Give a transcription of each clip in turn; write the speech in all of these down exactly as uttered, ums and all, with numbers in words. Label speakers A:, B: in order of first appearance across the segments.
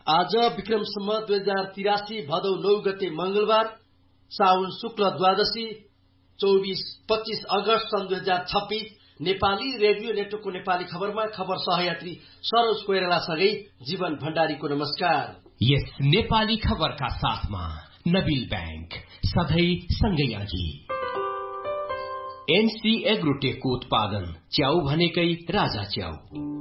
A: आज विक्रम सम्वत दुई हजार तिरासी भदौ नौ गते मंगलबार साउन शुक्ल द्वादशी चौबीस पच्चीस अगस्त सन् दुई हजार छब्बीस नेपाली रेडियो नेटवर्कको नेपाली खबरमा खबर सहयात्री सरोज कोइरालासँगै जीवन भण्डारीको नमस्कार।
B: यस नेपाली खबरका साथमा नबिल बैंक सधैँ सँगै अघि। एनसी एग्रोटेकको उत्पादन च्याउ भनेकै राजा च्याउ।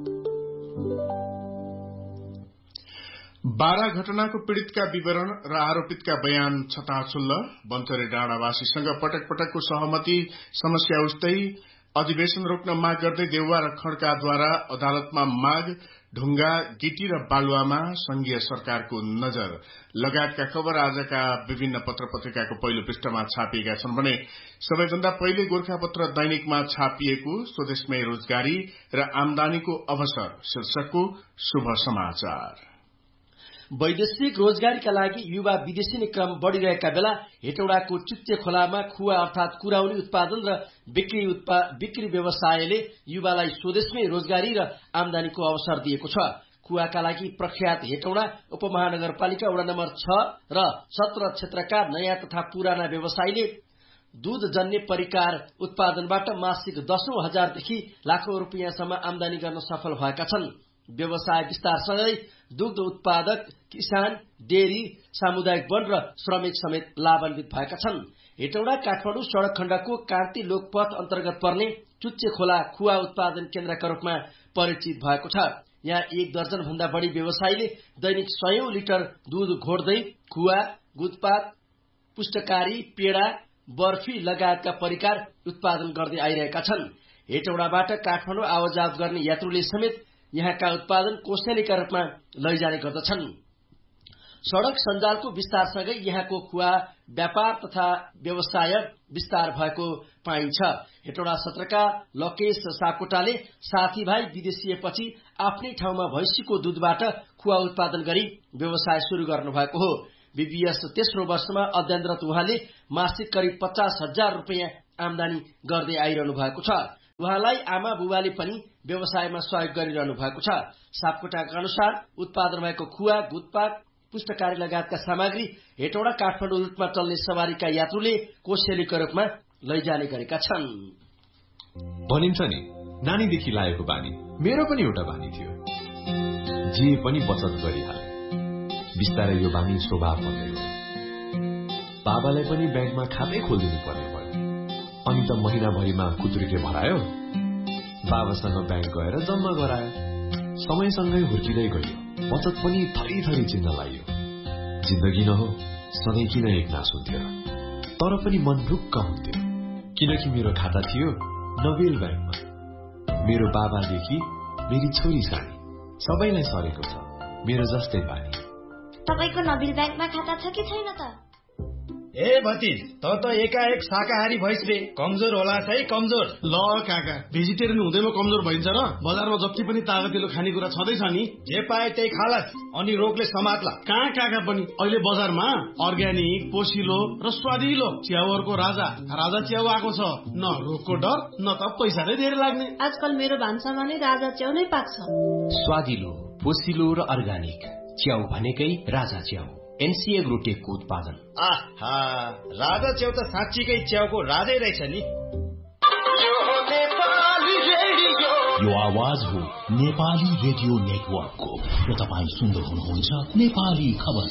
C: बारा घटनाको पीड़ितका विवरण र आरोपितका बयान छताछुल्ल। बन्चरे डाँडावासीसँग पटक पटकको सहमति समस्या उस्तै। अधिवेशन रोक्न माग गर्दै देउवा र खड्काद्वारा अदालतमा माग। ढुंगा गिटी र बालुवामा संघीय सरकारको नजर लगायतका खबर आजका विभिन्न पत्र पत्रिकाको पहिलो पृष्ठमा छापिएका छन् भने सबैभन्दा पहिले गोर्खापत्र दैनिकमा छापिएको स्वदेशमै रोजगारी र आमदानीको अवसर शीर्षकको शुभ समाचार।
A: वैदेशिक रोजगारीका लागि युवा विदेशी क्रम बढ़िरहेका बेला हेटौडाको चुच्चे खोलामा खुवा अर्थात कुराउनी उत्पादन र बिक्री बिक्री व्यवसायले युवालाई स्वदेशमै रोजगारी र आमदानीको अवसर दिएको छ। खुवाका लागि प्रख्यात हेटौडा उपमहानगरपालिका वडा नम्बर छ र सत्र क्षेत्रका नयाँ तथा पुराना व्यवसायीले दूध जन्य परिकार उत्पादनबाट मासिक दशौं हजारदेखि लाखौं रुपियाँसम्म आमदानी गर्न सफल भएका छन्। व्यवसाय विस्तारसँगै दुग्ध उत्पादक, किसान, डेरी, सामुदायिक वन र श्रमिक समेत लाभान्वित भएका छन्। हेटौडा काठमाडौँ सड़क खण्डको कान्ति लोकपथ अन्तर्गत पर्ने चुच्चे खोला खुवा उत्पादन केन्द्रका रूपमा परिचित भएको छ। यहाँ एक दर्जन भन्दा बढ़ी व्यवसायीले दैनिक सयौं लिटर दूध घोड्दै खुवा, गुदपात, पुष्टकारी, पेडा, बर्फी लगायतका परिकार उत्पादन गर्दै आइरहेका छन्। हेटौडाबाट काठमाडौँ आवाजात गर्ने यात्रुले समेत यहाँका उत्पादन कोसेलीका रूपमा लैजाने गर्दछन्। सड़क सञ्जालको विस्तारसँगै यहाँको खुवा व्यापार तथा व्यवसाय विस्तार भएको पाइन्छ। हेटौडा सत्रका लकेश सापकोटाले साथीभाइ विदेशिएपछि आफ्नै ठाउँमा भैँसीको दूधबाट खुवा उत्पादन गरी व्यवसाय शुरू गर्नुभएको हो। बीबीएस तेस्रो वर्षमा अध्ययनरत उहाँले मासिक करिब पचास हजार रुपियाँ आमदानी गर्दै आइरहनु भएको छ। उहाँलाई आमा बुबाले पनि व्यवसायमा सहयोग गरिरहनु भएको छ। सापकोटाका अनुसार उत्पादन भएको खुवा, गुदपात, पुष्टकारी लगायतका सामग्री हेटौडा काठमाडौँ रूटमा चल्ने सवारीका यात्रुले कोसेलीका रूपमा लैजाने गरेका छन्।
D: भनिन्छ नि, नानीदेखि लागेको बानी मेरो पनि एउटा बानी थियो। जे पनि बचत गरिहाले। बिस्तारै यो बानी स्वभाव बन्दै गयो। बाबालाई पनि ब्याङ्कमा खातै खोलिदिनु पर्ने भयो। अनि त महिनाभरिमा कुतुरीले भरायो। बाबासँग ब्याङ्क गएर जम्मा गरायो। समयसँगै हुर्किँदै गयो। बचत पनि थरी थरी चिन्न लाग्यो। जिन्दगी न हो, सधैँ किन एक नास हुन्थ्यो, तर पनि मन ढुक्क हुन्थ्यो। किनकि मेरो खाता थियो नबिल ब्याङ्कमा। मेरो बाबादेखि मेरी छोरी सानी सबैलाई सरेको छ मेरो जस्तै बानी।
E: तपाईको नबिल ब्याङ्कमा खाता छ कि छैन त?
F: ए भतिज, त त एकाएक शाकाहारी भइस रे। कमजोर होला है कमजोर।
G: ल काका, भेजिटेरियन हुँदैमा कमजोर भइन्छ र? बजारमा जति पनि तागतिलो खानेकुरा छँदैछ नि,
F: जे पाए त्यही खालास अनि रोगले समात्ला।
G: कहाँ काका पनि अहिले बजारमा अर्ग्यानिक, पोसिलो र स्वादिलो च्याउहरूको राजा राजा च्याउ आएको छ। न रोगको डर न त पैसा नै धेरै लाग्ने।
H: आजकल मेरो भान्सामा नै राजा च्याउ नै पाक्छ।
B: स्वादिलो, पोसिलो र अर्ग्यानिक च्याउ भनेकै राजा च्याउ। एनसी एग्रोटेकको उत्पादन।
F: आहा, राजा च्याउ त साँच्चीकै च्याउको राजै रहेछ नि।
I: यो आवाज हो नेपाली रेडियो नेटवर्कको र तपाईँ सुन्दै हुनुहुन्छ नेपाली खबर।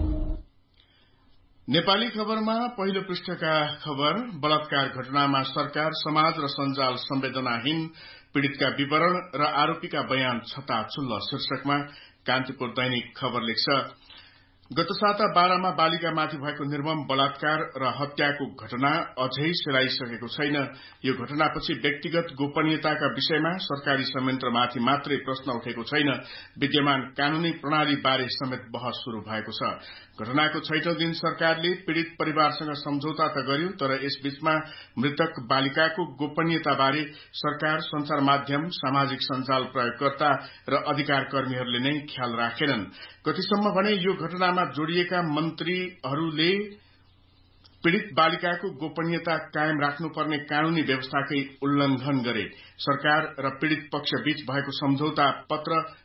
C: नेपाली खबरमा पहिलो पृष्ठका खबर। बलात्कार घटनामा सरकार, समाज र सञ्जाल संवेदनाहीन। पीड़ितका विवरण र आरोपीका बयान छताछुल्ल शीर्षकमा कान्तिपुर दैनिक खबर लेख्छ। गत साता बाह्रमा बालिकामाथि भएको निर्मम बलात्कार र हत्याको घटना अझै सेलाइसकेको छैन। यो घटनापछि व्यक्तिगत गोपनीयताका विषयमा सरकारी संयन्त्रमाथि मात्रै प्रश्न उठेको छैन, विद्यमान कानूनी प्रणाली बारे समेत बहस शुरू भएको छ। घटनाको छैटौं दिन सरकारले पीड़ित परिवारसँग सम्झौता त गर्यो, तर यसबीचमा मृतक बालिकाको गोपनीयताबारे सरकार, संचार माध्यम, सामाजिक सञ्जाल प्रयोगकर्ता र अधिकार कर्मीहरूले नै ख्याल राखेनन्। कतिसम्म भने यो घटनामा जोडिएका मन्त्रीहरूले पीड़ित बालिकाको गोपनीयता कायम राख्नुपर्ने कानूनी व्यवस्थाकै उल्लंघन गरे। सरकार र पीड़ित पक्ष बीच भएको सम्झौता पत्र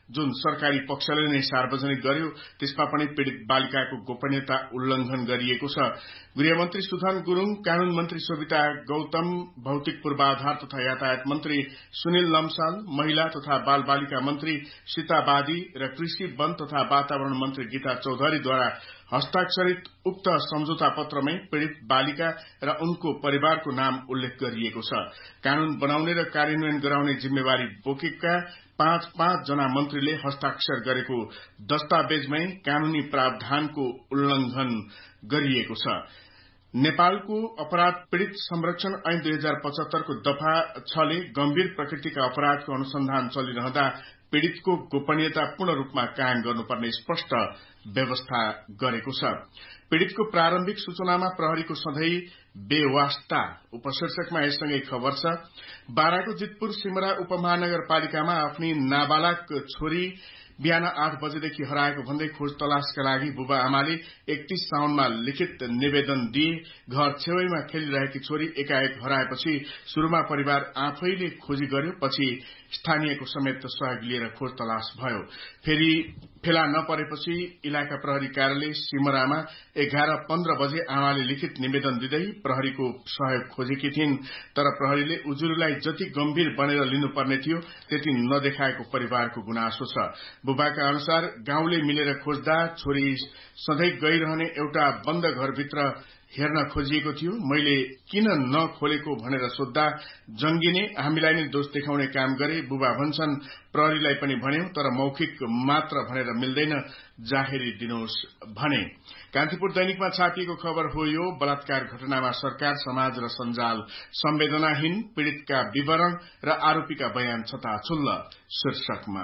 C: जुन सरकारी पक्षले नै सार्वजनिक गर्यो त्यसमा पनि पीड़ित बालिकाको गोपनीयता उल्लंघन गरिएको छ। गृहमन्त्री सुधन गुरूङ, कानून मन्त्री सोभिता गौतम, भौतिक पूर्वाधार तथा यातायात मन्त्री सुनिल लम्साल, महिला तथा बाल बालिका मन्त्री सीता बादी र कृषि, वन तथा वातावरण मन्त्री गीता चौधरीद्वारा हस्ताक्षरित उक्त सम्झौता पत्रमै पीड़ित बालिका र उनको परिवारको नाम उल्लेख गरिएको छ। कानून बनाउने र कार्यान्वयन गराउने जिम्मेवारी बोकेका पाँच पाँच जना मन्त्रीले हस्ताक्षर गरेको दस्तावेजमै कानूनी प्रावधानको उल्लंघन गरिएको छ। नेपालको अपराध पीड़ित संरक्षण ऐन दुई हजार पचहत्तरको दफा छले गम्भीर प्रकृतिका अपराधको अनुसन्धान चलिरहँदा पीड़ितको गोपनीयता पूर्ण रूपमा कायम गर्नुपर्ने स्पष्ट व्यवस्था गरेको छ। पीड़ितको प्रारम्भिक सूचनामा प्रहरीको सधैँ बेवास्ता उपशीर्षकमा यससँगै खबर छ। बाराको जितपुर सिमरा उपमहानगरपालिकामा आफ्नी नाबालक छोरी बिहान आठ बजेदेखि हराएको भन्दै खोज तलासका लागि बुबा आमाले एकतीस साउनमा लिखित निवेदन दिए। घर छेउमा खेलिरहेकी छोरी एकाएक हराएपछि शुरूमा परिवार आफैले खोजी गर्यो, पछि स्थानीयको समेत सहयोग लिएर खोज तलास भयो। फेरि फेला नपरेपछि इलाका प्रहरी कार्यालय सिमरामा एघार पन्ध्र बजे आमाले लिखित निवेदन दिँदै प्रहरीको सहयोग खोजेकी थिइन्, तर प्रहरीले उजुरीलाई जति गम्भीर बनेर लिनुपर्ने थियो त्यति नदेखाएको परिवारको गुनासो छ। बुबाका अनुसार गाउँले मिलेर खोज्दा छोरी सधैँ गइरहने एउटा बन्द घरभित्र हेर्न खोजिएको थियो। मैले किन नखोलेको भनेर सोद्धा जंगीले हामीलाई नै दोष देखाउने काम गरे। बुबा भन्छन् प्रहरीलाई पनि भन्यौं, तर मौखिक मात्र भनेर मिल्दैन, जाहेरी दिनुहोस् भने। कान्तिपुर दैनिकमा छापिएको खबर हो यो। बलात्कार घटनामा सरकार, समाज र सञ्जाल संवेदनाहीन, पीड़ितका विवरण र आरोपीका बयान छताछुल्ल शीर्षकमा।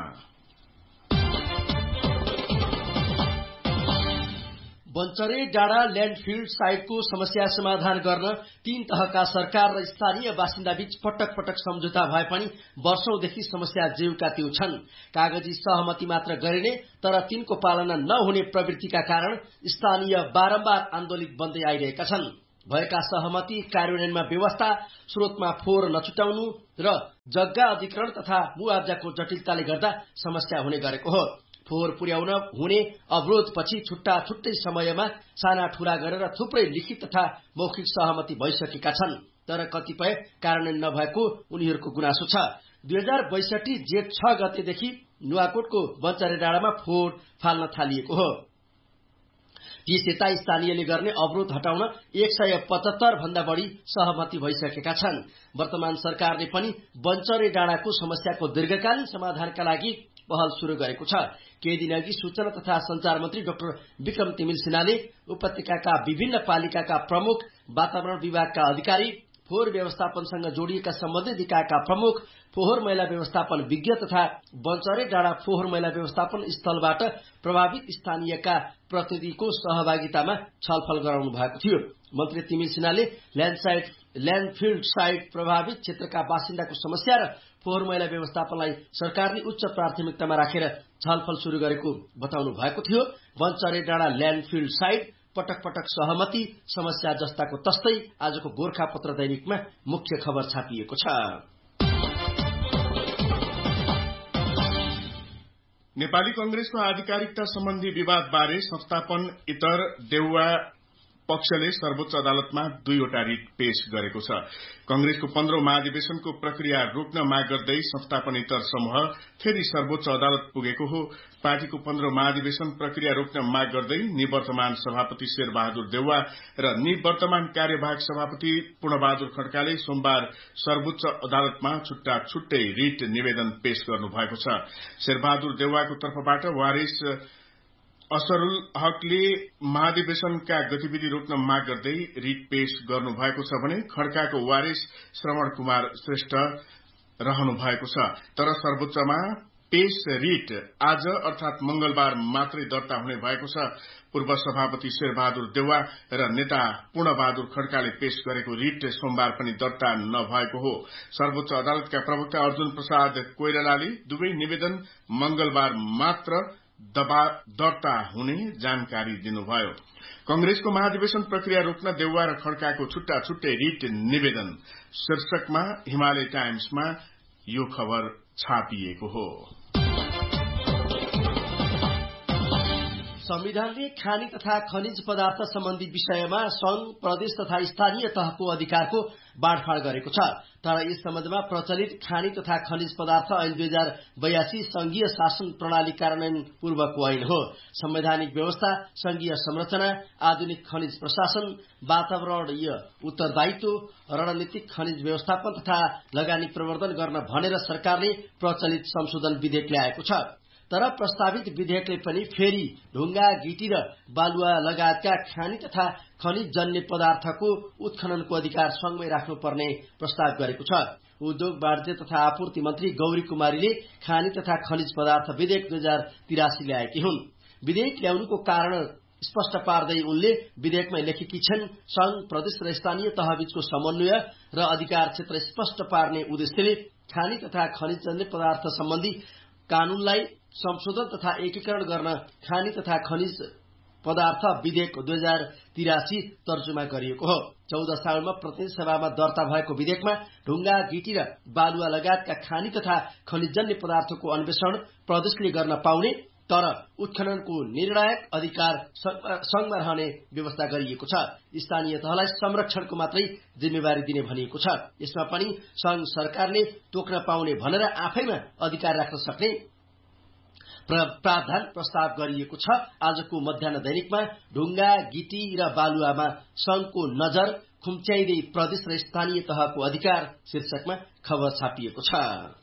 A: बन्चरे डाँडा ल्याण्डफिल्ड साइटको समस्या समाधान गर्न तीन तहका सरकार र स्थानीय बासिन्दा बीच पटक पटक सम्झौता भए पनि वर्षौंदेखि समस्या जेउका त्यो छन्। कागजी सहमति मात्र गरिने तर तिनको पालना नहुने प्रवृत्तिका कारण स्थानीय बारम्बार आन्दोलित बन्दै आइरहेका छन्। भएका सहमति कार्यान्वयनमा व्यवस्था, स्रोतमा फोहोर नछुटाउनु र जग्गा अधिग्रहण तथा मुआब्जाको जटिलताले गर्दा समस्या हुने गरेको हो। फोहोर पुर्याउन हुने अवरोधपछि छुट्टा छुट्टै समयमा साना ठूला गरेर थुप्रै लिखित तथा मौखिक सहमति भइसकेका छन्, तर कतिपय कार्यान्वयन नभएको उनीहरूको गुनासो छ। दुई हजार बैसठी जेठ छ गतेदेखि नुवाकोटको बन्चरे डाँडामा फोहोर फाल्न थालिएको हो। तीस यता स्थानीयले गर्ने अवरोध हटाउन एक सय पचहत्तर भन्दा बढ़ी सहमति भइसकेका छन्। वर्तमान सरकारले पनि बन्चरे डाँडाको समस्याको दीर्घकालीन समाधानका लागि पहल शुरू गरेको छ। केही दिन अघि सूचना तथा संचार मन्त्री डाक्टर विक्रम तिमिल सिन्हाले उपत्यकाका विभिन्न पालिकाका प्रमुख, वातावरण विभागका अधिकारी, फोहोर व्यवस्थापनसँग जोडिएका सम्बन्धित निकायका प्रमुख, फोहोर मैला व्यवस्थापन विज्ञ तथा बन्चरे डाँडा फोहोर मैला व्यवस्थापन स्थलबाट प्रभावित स्थानीयका प्रतिनिधिको सहभागितामा छलफल गराउनु भएको थियो। मन्त्री तिमिल सिन्हाले ल्यान्डसाइट ल्यान्डफिल्ड साइट प्रभावित क्षेत्रका बासिन्दाको समस्या र फोहोर मैला व्यवस्थापनलाई सरकारले उच्च प्राथमिकतामा राखेर छलफल शुरू गरेको बताउनु भएको थियो। बन्चरे डाँडा ल्यान्डफिल्ड साइट पटक पटक सहमति समस्या जस्ताको तस्तै आजको गोर्खापत्र दैनिकमा मुख्य खबर छापिएको छ।
C: नेपाली कंग्रेसको आधिकारिकता सम्बन्धी विवादबारे संस्थापन इतर देउवा पक्षले सर्वोच्च अदालतमा दुईवटा रिट पेश गरेको छ। कंग्रेसको पन्ध्रौं महाधिवेशनको प्रक्रिया रोक्न माग गर्दै संस्थापन इतर समूह फेरि सर्वोच्च अदालत पुगेको हो। पार्टीको पन्ध्रौं महाधिवेशन प्रक्रिया रोक्न माग गर्दै निवर्तमान सभापति शेरबहादुर देउवा र निवर्तमान कार्यवाहक सभापति पूर्णबहादुर खड्काले सोमबार सर्वोच्च अदालतमा छुट्टा छुट्टै रिट निवेदन पेश गर्नु भएको छ। शेरबहादुर देउवाको तर्फबाट वारिस असरुल हकले महाधिवेशनका गतिविधि रोक्न माग गर्दै रिट पेश गर्नु भएको छ भने खड्काको वारिस श्रवण कुमार श्रेष्ठ रहनु भएको छ। तर सर्वोच्चमा पेश रिट आज अर्थात मंगलबार मात्रै दर्ता हुने भएको छ। पूर्व सभापति शेरबहादुर देउवा र नेता पूर्णबहादुर खड्काले पेश गरेको रिट सोमबार पनि दर्ता नभएको हो। सर्वोच्च अदालतका प्रवक्ता अर्जुन प्रसाद कोइरालाले दुवै निवेदन मंगलबार मात्र दर्ता हुने जानकारी दिनुभयो। कंग्रेसको महाधिवेशन प्रक्रिया रोक्न देउवा र खड्काको छुट्टा छुट्टै रिट निवेदन शीर्षकमा हिमालय टाइम्समा यो खबर छापिएको हो।
A: संविधानले खानी तथा खनिज पदार्थ सम्बन्धी विषयमा संघ प्रदेश तथा स्थानीय तहको अधिकारको बाँडफाँड गरेको छ। तर यस सम्बन्धमा प्रचलित खानी तथा खनिज पदार्थ ऐन दुई हजार बयासी संघीय शासन प्रणाली कार्यान्वयन पूर्वको ऐन हो। संवैधानिक व्यवस्था, संघीय संरचना, आधुनिक खनिज प्रशासन, वातावरणीय उत्तरदायित्व, रणनीतिक खनिज व्यवस्थापन तथा लगानी प्रवर्धन गर्न भनेर सरकारले प्रचलित संशोधन विधेयक ल्याएको छ। तर प्रस्तावित विधेयकले पनि फेरि ढुङ्गा, गिटी र बालुवा लगायतका खानी तथा खनिज जन्य पदार्थको उत्खननको अधिकार संघमै राख्नुपर्ने प्रस्ताव गरेको छ। उद्योग, वाणिज्य तथा आपूर्ति मन्त्री गौरी कुमारीले खानी तथा खनिज पदार्थ विधेयक दुई हजार तिरासी ल्याएकी हुन्। विधेयक ल्याउनुको कारण स्पष्ट पार्दै उनले विधेयकमै लेखेकी छन्, संघ, प्रदेश र स्थानीय तहबीचको समन्वय र अधिकार क्षेत्र स्पष्ट पार्ने उद्देश्यले खानी तथा खनिज जन्य पदार्थ सम्बन्धी कानूनलाई संशोधन तथा एकीकरण गर्न खानी तथा खनिज पदार्थ विधेयक दुई हजार तिरासी तर्जुमा गरिएको हो। चौध साउनमा प्रतिनिधि सभामा दर्ता भएको विधेयकमा ढुङ्गा, गिटी र बालुवा लगायतका खानी तथा खनिजजन्य पदार्थको अन्वेषण प्रदेशले गर्न पाउने तर उत्खननको निर्णायक अधिकार संघमा रहने व्यवस्था गरिएको छ। स्थानीय तहलाई संरक्षणको मात्रै जिम्मेवारी दिने भनिएको छ। यसमा पनि संघ सरकारले तोक्न पाउने भनेर आफैमा अधिकार राख्न सक्ने प्रावधान प्रस्ताव गरिएको छ। आजको मध्याह्न दैनिकमा ढुङ्गा, गिटी र बालुवामा संघको नजर खुम्च्याइँदै प्रदेश र स्थानीय तहको अधिकार शीर्षकमा खबर छापिएको छ।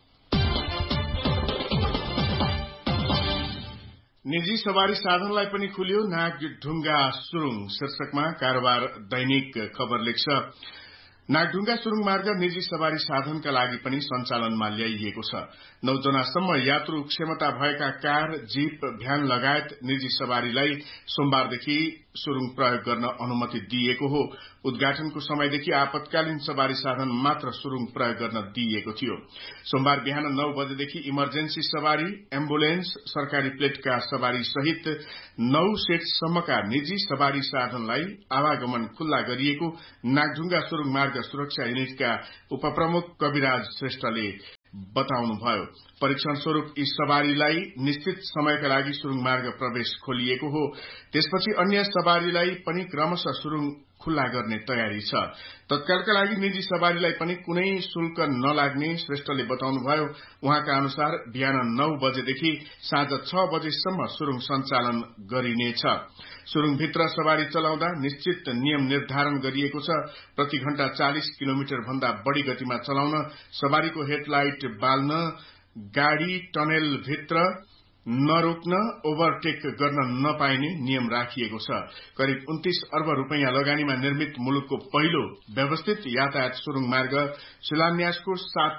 C: निजी सवारी साधनलाई पनि खुल्यो नाग ढुङ्गा सुरुङ शीर्षकमा कारोबार दैनिक खबर लेख्छ। नागढुङ्गा सुरुङ मार्ग निजी सवारी साधनका लागि पनि सञ्चालनमा ल्याइएको छ। नौजनासम्म यात्रु क्षमता भएका कार, जीप, भ्यान लगायत निजी सवारीलाई सोमबारदेखि सुरुङ प्रयोग गर्न अनुमति दिइएको हो। उद्घाटनको समयदेखि आपतकालीन सवारी साधन मात्र सुरुङ प्रयोग गर्न दिइएको थियो। सोमबार बिहान नौ बजेदेखि इमर्जेन्सी सवारी, एम्बुलेन्स, सरकारी प्लेटका सवारी सहित नौ सेटसम्मका निजी सवारी साधनलाई आवागमन खुल्ला गरिएको नागढुङ्गा सुरुङ मार्ग सुरक्षा युनिटका उपप्रमुख कविराज श्रेष्ठले बताउनुभयो। परीक्षण स्वरूप यी सवारीलाई निश्चित समयका लागि सुरुङ मार्ग प्रवेश खोलिएको हो। त्यसपछि अन्य सवारीलाई पनि क्रमशः सुरुङ खुल्ला गर्ने तयारी छ। तत्कालका लागि निजी सवारीलाई पनि कुनै शुल्क नलाग्ने श्रेष्ठले बताउनुभयो। उहाँका अनुसार बिहान नौ बजेदेखि साँझ छ बजेसम्म सुरुङ सञ्चालन गरिनेछ। सुरुङभित्र सवारी चलाउँदा निश्चित नियम निर्धारण गरिएको छ। प्रति घण्टा चालिस किलोमिटर भन्दा बढ़ी गतिमा चलाउन, सवारीको हेडलाइट बाल्न, गाड़ी टनेलभित्र नरोक्न, ओभरटेक गर्न नपाइने नियम राखिएको छ। करिब उन्तीस अर्ब रूपियाँ लगानीमा निर्मित मुलुकको पहिलो व्यवस्थित यातायात सुरुङ मार्ग शिलान्यासको सात